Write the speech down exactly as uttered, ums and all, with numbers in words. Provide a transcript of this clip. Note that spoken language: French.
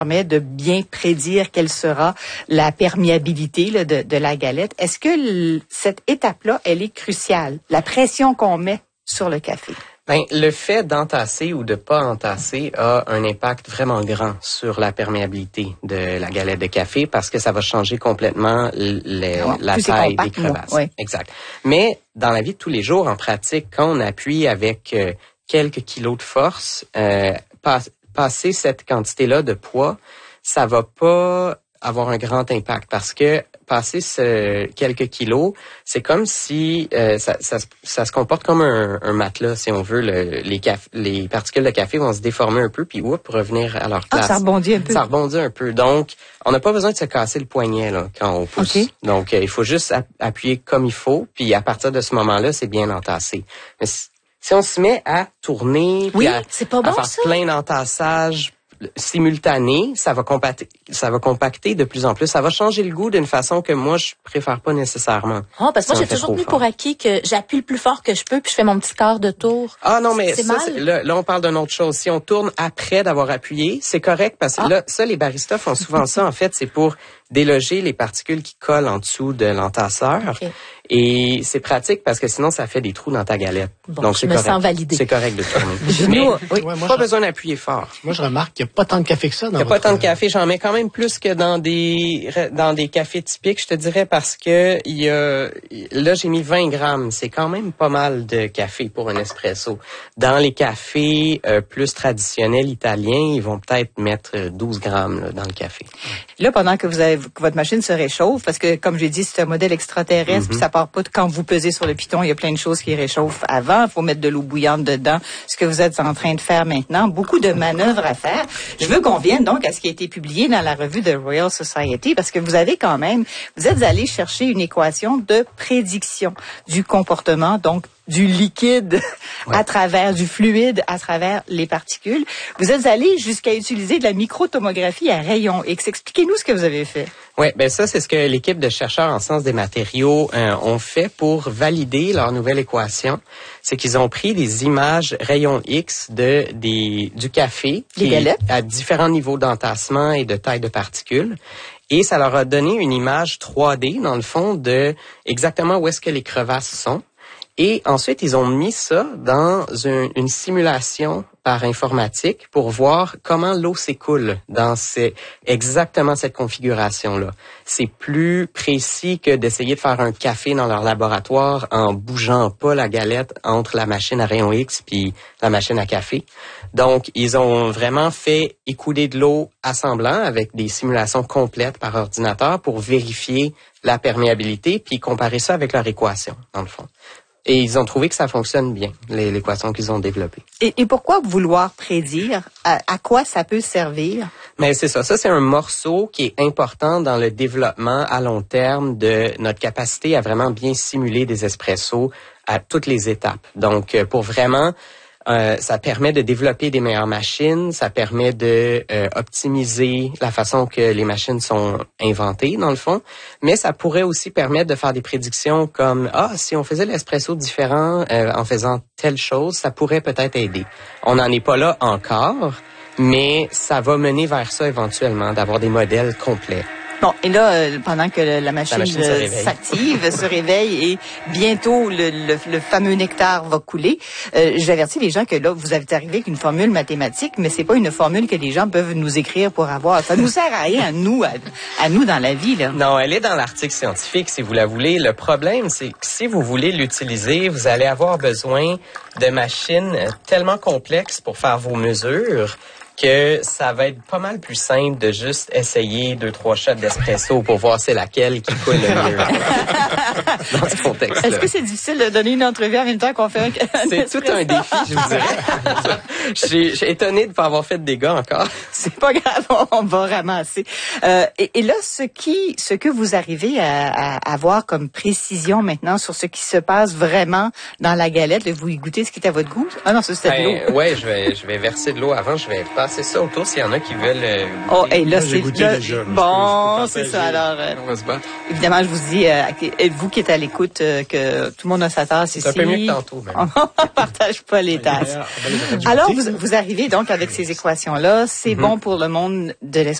permet de bien prédire quelle sera la perméabilité là, de, de la galette. Est-ce que l- cette étape-là, elle est cruciale? La pression qu'on met sur le café. Ben, le fait d'entasser ou de pas entasser a un impact vraiment grand sur la perméabilité de la galette de café parce que ça va changer complètement l- les- Ouais, la plus c'est taille compact, des crevasses. ouais. Exact. Mais dans la vie de tous les jours, en pratique, quand on appuie avec euh, quelques kilos de force, euh, pas- passer cette quantité-là de poids, ça va pas avoir un grand impact parce que passer ce quelques kilos, c'est comme si euh, ça, ça, ça se comporte comme un, un matelas, si on veut. Le, les, caf- les particules de café vont se déformer un peu, puis oups, revenir à leur place. Ah, ça rebondit un peu. Ça rebondit un peu. Donc, on n'a pas besoin de se casser le poignet là quand on pousse. Okay. Donc, euh, il faut juste ap- appuyer comme il faut, puis à partir de ce moment-là, c'est bien entassé. Mais si, si on se met à tourner, puis Oui, à, c'est pas à bon, faire ça. plein d'entassages simultané, ça va compacter, ça va compacter de plus en plus. Ça va changer le goût d'une façon que moi, je préfère pas nécessairement. Oh, parce que Ça moi, en j'ai fait toujours trop tenu fort. pour acquis que j'appuie le plus fort que je peux, puis je fais mon petit quart de tour. Ah non, mais C'est ça, mal? c'est- là, là, on parle d'une autre chose. Si on tourne après d'avoir appuyé, c'est correct parce que Ah. là, ça, les baristas font souvent ça. En fait, c'est pour déloger les particules qui collent en dessous de l'entasseur. Ok. Et c'est pratique parce que sinon, ça fait des trous dans ta galette. Bon, Donc, je c'est me correct. sens validée. C'est correct de tourner. Nous, Mais, oui. Ouais, moi, pas je, besoin d'appuyer fort. moi, je remarque qu'il n'y a pas tant de café que ça dans Il n'y a pas votre- tant de café, j'en mets quand même plus que dans des dans des cafés typiques, je te dirais, parce que il y a là j'ai mis vingt grammes, c'est quand même pas mal de café pour un espresso. Dans les cafés euh, plus traditionnels italiens, ils vont peut-être mettre euh, douze grammes là, dans le café. Là, pendant que vous avez que votre machine se réchauffe, parce que comme j'ai dit, c'est un modèle extraterrestre, puis ça part pas de quand vous pesez sur le piton, il y a plein de choses qui réchauffent avant. Il faut mettre de l'eau bouillante dedans. Ce que vous êtes en train de faire maintenant, beaucoup de manœuvres à faire. Je veux qu'on vienne donc à ce qui a été publié dans la revue de Royal Society, parce que vous avez quand même, vous êtes allé chercher une équation de prédiction du comportement, donc du liquide Ouais. à travers, du fluide à travers les particules. Vous êtes allé jusqu'à utiliser de la microtomographie à rayons X. Expliquez-nous ce que vous avez fait. Oui, ben ça, c'est ce que l'équipe de chercheurs en sciences des matériaux euh, ont fait pour valider leur nouvelle équation. C'est qu'ils ont pris des images rayons X de des du café Les qui galettes. est à différents niveaux d'entassement et de taille de particules. Et ça leur a donné une image trois D, dans le fond, de exactement où est-ce que les crevasses sont. Et ensuite, ils ont mis ça dans une, une simulation par informatique pour voir comment l'eau s'écoule dans ces, exactement cette configuration-là. C'est plus précis que d'essayer de faire un café dans leur laboratoire en bougeant pas la galette entre la machine à rayon X puis la machine à café. Donc, ils ont vraiment fait écouler de l'eau assemblant avec des simulations complètes par ordinateur pour vérifier la perméabilité puis comparer ça avec leur équation, dans le fond. Et ils ont trouvé que ça fonctionne bien, les- l'équation qu'ils ont développée. Et, et pourquoi vouloir prédire? À, à quoi ça peut servir? Mais c'est ça. Ça, c'est un morceau qui est important dans le développement à long terme de notre capacité à vraiment bien simuler des espressos à toutes les étapes. Donc, euh, pour vraiment... Euh, ça permet de développer des meilleures machines, ça permet de euh, optimiser la façon que les machines sont inventées, dans le fond, mais ça pourrait aussi permettre de faire des prédictions comme « Ah, si on faisait l'espresso différent euh, en faisant telle chose, ça pourrait peut-être aider. » On n'en est pas là encore, mais ça va mener vers ça éventuellement, d'avoir des modèles complets. Bon, et là, euh, pendant que le- la machine, machine se euh, réveille. s'active, se réveille et bientôt le, le, le fameux nectar va couler, euh, j'avertis les gens que là, vous avez arrivé avec une formule mathématique, mais c'est pas une formule que les gens peuvent nous écrire pour avoir. Ça nous sert à rien, à nous, à, à nous dans la vie, là. Non, elle est dans l'article scientifique, si vous la voulez. Le problème, c'est que si vous voulez l'utiliser, vous allez avoir besoin de machines tellement complexes pour faire vos mesures que ça va être pas mal plus simple de juste essayer deux, trois shots d'espresso pour voir c'est laquelle qui coule le mieux dans ce contexte-là. Est-ce que c'est difficile de donner une entrevue en même temps qu'on fait un, un C'est tout un défi, je vous dirais. Je suis je suis étonné de ne pas avoir fait de dégâts encore. C'est pas grave, on va ramasser. Euh, et, et là, ce qui, ce que vous arrivez à, à avoir comme précision maintenant sur ce qui se passe vraiment dans la galette, là, vous y goûtez ce qui est à votre goût? Ah non, ça c'était de l'eau. Ben, ouais, je vais, je vais verser de l'eau avant, je vais passer passer ça autour s'il y en a qui veulent. Euh, oh, et là, Moi, j'ai c'est goûté là, déjà, là. bon, Je peux- je c'est peux ça. partager. Alors, euh, On va se battre. évidemment, je vous dis, euh, et vous qui êtes à l'écoute, euh, que tout le monde a sa tasse ici. C'est un peu mieux que tantôt, même. On partage pas les tasses. D'ailleurs, on va les- on va Alors, goûter, vous, ça. vous arrivez donc avec ces équations-là. C'est Mhm. bon pour le monde de l'espace.